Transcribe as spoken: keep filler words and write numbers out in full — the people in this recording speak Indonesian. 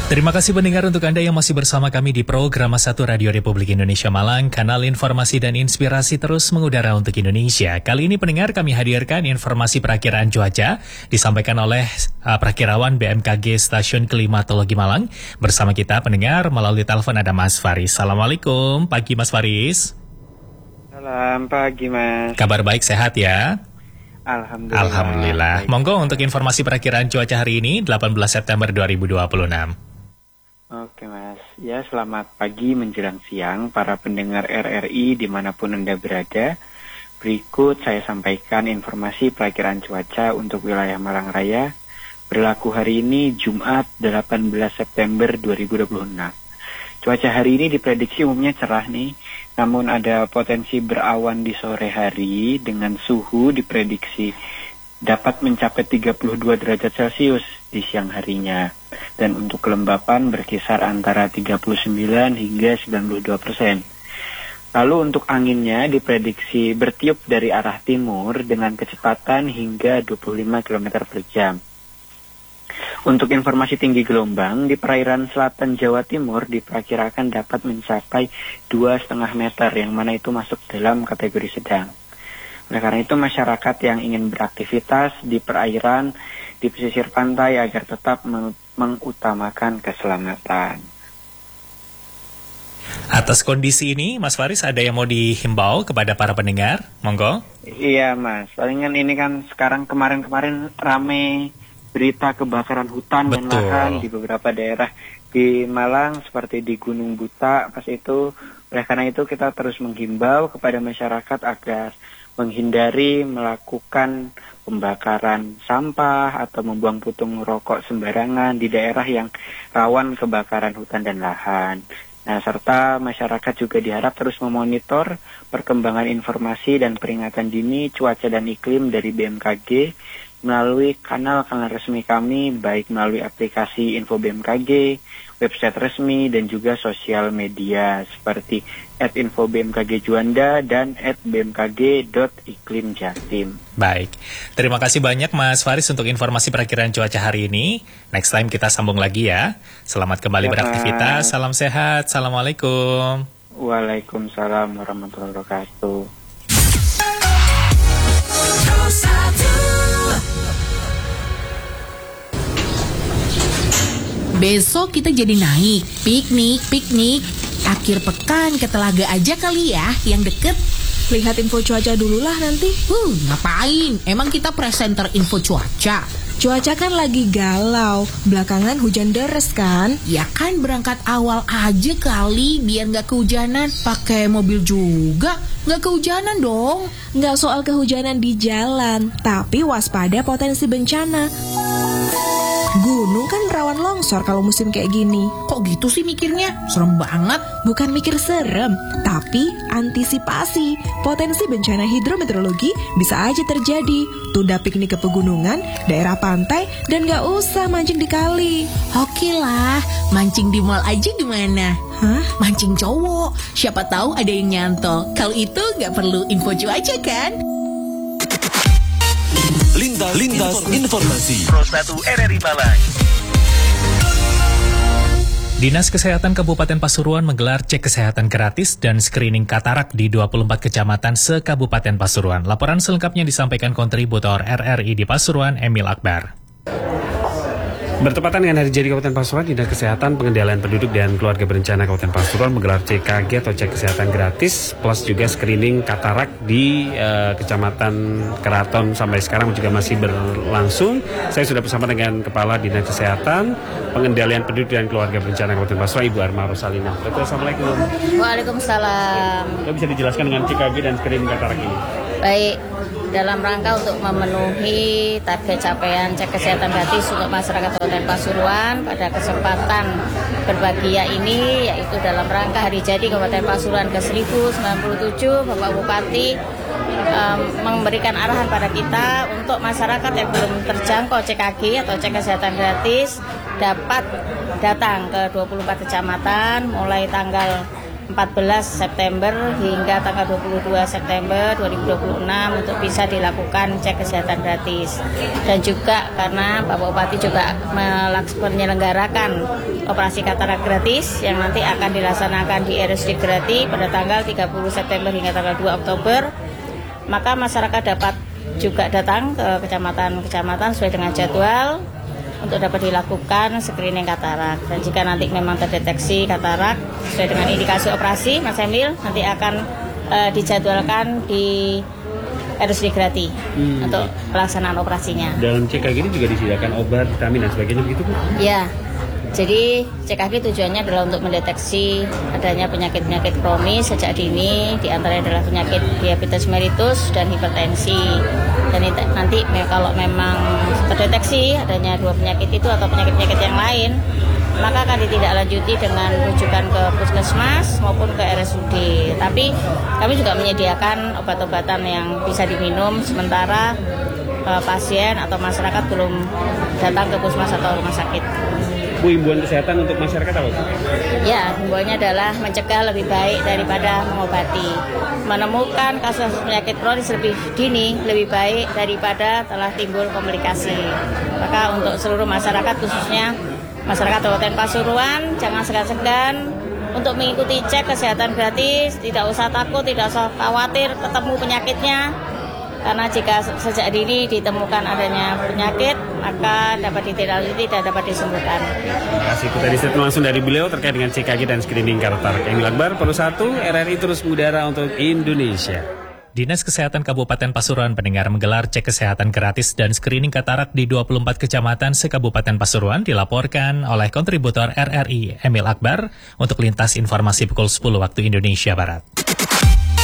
Terima kasih pendengar untuk Anda yang masih bersama kami di program satu Radio Republik Indonesia Malang, kanal informasi dan inspirasi terus mengudara untuk Indonesia. Kali ini pendengar kami hadirkan informasi perakiraan cuaca disampaikan oleh uh, perakirawan B M K G Stasiun Klimatologi Malang. Bersama kita pendengar melalui telepon ada Mas Faris. Assalamualaikum, pagi Mas Faris. Salam pagi Mas. Kabar baik, sehat ya? Alhamdulillah. Alhamdulillah. Baik. Monggo untuk informasi perakiraan cuaca hari ini delapan belas September dua ribu dua puluh enam. Oke Mas, ya selamat pagi menjelang siang para pendengar R R I dimanapun Anda berada. Berikut saya sampaikan informasi perakiraan cuaca untuk wilayah Malang Raya berlaku hari ini Jumat delapan belas September dua ribu dua puluh enam. Cuaca hari ini diprediksi umumnya cerah nih, namun ada potensi berawan di sore hari dengan suhu diprediksi dapat mencapai tiga puluh dua derajat Celcius di siang harinya. Dan untuk kelembapan berkisar antara tiga puluh sembilan hingga sembilan puluh dua persen. Lalu untuk anginnya diprediksi bertiup dari arah timur dengan kecepatan hingga dua puluh lima kilometer per jam. Untuk informasi tinggi gelombang, di perairan selatan Jawa Timur diperkirakan dapat mencapai dua koma lima meter, yang mana itu masuk dalam kategori sedang. Oleh karena itu, masyarakat yang ingin beraktivitas di perairan, di pesisir pantai agar tetap meng- mengutamakan keselamatan. Atas kondisi ini, Mas Faris, ada yang mau dihimbau kepada para pendengar? Monggo. Iya Mas, palingan ini kan sekarang kemarin-kemarin rame berita kebakaran hutan Betul. dan lahan di beberapa daerah di Malang seperti di Gunung Buta. Pas itu, oleh karena itu kita terus menghimbau kepada masyarakat agar menghindari melakukan pembakaran sampah atau membuang putung rokok sembarangan di daerah yang rawan kebakaran hutan dan lahan. Nah, serta masyarakat juga diharap terus memonitor perkembangan informasi dan peringatan dini cuaca dan iklim dari B M K G melalui kanal-kanal resmi kami, baik melalui aplikasi Info B M K G, website resmi, dan juga sosial media seperti at info B M K G Juanda dan at b m k g dot iklim jatim. Baik, terima kasih banyak Mas Faris untuk informasi perakiraan cuaca hari ini. Next time kita sambung lagi ya. Selamat kembali Ya, beraktivitas, Mas. salam sehat, Assalamualaikum. Waalaikumsalam warahmatullahi wabarakatuh. Besok kita jadi naik, piknik, piknik. Akhir pekan ke Telaga aja kali ya, yang deket. Lihat info cuaca dulu lah nanti. Uh, ngapain? Emang kita presenter info cuaca? Cuaca kan lagi galau. Belakangan hujan deres kan? Ya kan berangkat awal aja kali, biar gak kehujanan. Pakai mobil juga, gak kehujanan dong. Nggak soal kehujanan di jalan, tapi waspada potensi bencana. Gunung kan rawan longsor kalau musim kayak gini. Kok gitu sih mikirnya? Serem banget. Bukan mikir serem, tapi antisipasi. Potensi bencana hidrometeorologi bisa aja terjadi. Tunda piknik ke pegunungan, daerah pantai, dan gak usah mancing di kali. Oke lah, mancing di mall aja gimana? Hah? Mancing cowok, siapa tahu ada yang nyantol. Kalau itu gak perlu info cuaca kan? Lintas, Lintas Informasi Pro satu R R I Malang. Dinas Kesehatan Kabupaten Pasuruan menggelar cek kesehatan gratis dan screening katarak di dua puluh empat kecamatan se-Kabupaten Pasuruan. Laporan selengkapnya disampaikan kontributor R R I di Pasuruan, Emil Akbar. Bertepatan dengan Hari Jadi Kabupaten Pasuruan, Dinas Kesehatan Pengendalian Penduduk dan Keluarga Berencana Kabupaten Pasuruan menggelar C K G atau cek kesehatan gratis plus juga screening katarak di uh, Kecamatan Keraton. Sampai sekarang juga masih berlangsung. Saya sudah bersama dengan Kepala Dinas Kesehatan Pengendalian Penduduk dan Keluarga Berencana Kabupaten Pasuruan, Ibu Arma Rosalina. Betul, Assalamualaikum. Waalaikumsalam. Kita bisa dijelaskan dengan C K G dan screening katarak ini? Baik, dalam rangka untuk memenuhi target capaian cek kesehatan gratis untuk masyarakat Kabupaten Pasuruan pada kesempatan berbahagia ini, yaitu dalam rangka Hari Jadi Kabupaten Pasuruan ke seribu sembilan puluh tujuh, Bapak Bupati um, memberikan arahan pada kita untuk masyarakat yang belum terjangkau C K G atau cek kesehatan gratis dapat datang ke dua puluh empat kecamatan mulai tanggal empat belas September hingga tanggal dua puluh dua September dua ribu dua puluh enam untuk bisa dilakukan cek kesehatan gratis. Dan juga karena Bapak Bupati juga melaks- menyelenggarakan operasi katarak gratis yang nanti akan dilaksanakan di R S U D Grati pada tanggal tiga puluh September hingga tanggal dua Oktober, maka masyarakat dapat juga datang ke kecamatan-kecamatan sesuai dengan jadwal untuk dapat dilakukan screening katarak. Dan jika nanti memang terdeteksi katarak sesuai dengan indikasi operasi, Mas Emil, nanti akan uh, dijadwalkan di R S U D Grati hmm. untuk pelaksanaan operasinya. Dalam C K G ini juga disediakan obat, vitamin dan sebagainya begitu, Bu? Ya, jadi C K G tujuannya adalah untuk mendeteksi adanya penyakit-penyakit kronis sejak dini, diantaranya adalah penyakit diabetes mellitus dan hipertensi. Dan nanti kalau memang terdeteksi adanya dua penyakit itu atau penyakit-penyakit yang lain, maka akan ditindaklanjuti dengan rujukan ke puskesmas maupun ke R S U D. Tapi kami juga menyediakan obat-obatan yang bisa diminum sementara eh, pasien atau masyarakat belum datang ke puskesmas atau rumah sakit. Bu, himbauan kesehatan untuk masyarakat apa? Ya, himbauannya adalah mencegah lebih baik daripada mengobati. Menemukan kasus penyakit kronis lebih dini lebih baik daripada telah timbul komplikasi. Maka untuk seluruh masyarakat, khususnya masyarakat Kabupaten Pasuruan, jangan segan-segan untuk mengikuti cek kesehatan gratis. Tidak usah takut, tidak usah khawatir ketemu penyakitnya. Karena jika sejak dini ditemukan adanya penyakit, maka dapat ditindaklanjuti dan dapat disembuhkan. Terima kasih. Itu tadi statement langsung dari beliau terkait dengan C K G dan screening katarak. Emil Akbar, Pro satu, R R I terus mengudara untuk Indonesia. Dinas Kesehatan Kabupaten Pasuruan pendengar menggelar cek kesehatan gratis dan screening katarak di dua puluh empat kecamatan se-Kabupaten Pasuruan dilaporkan oleh kontributor R R I Emil Akbar untuk lintas informasi pukul sepuluh waktu Indonesia Barat.